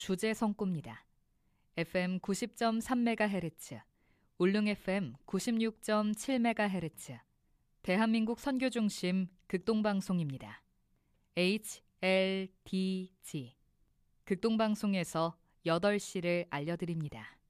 주제 성구입니다. FM 90.3MHz, 울릉 FM 96.7MHz, 대한민국 선교중심 극동방송입니다. HLDG, 극동방송에서 8시를 알려드립니다.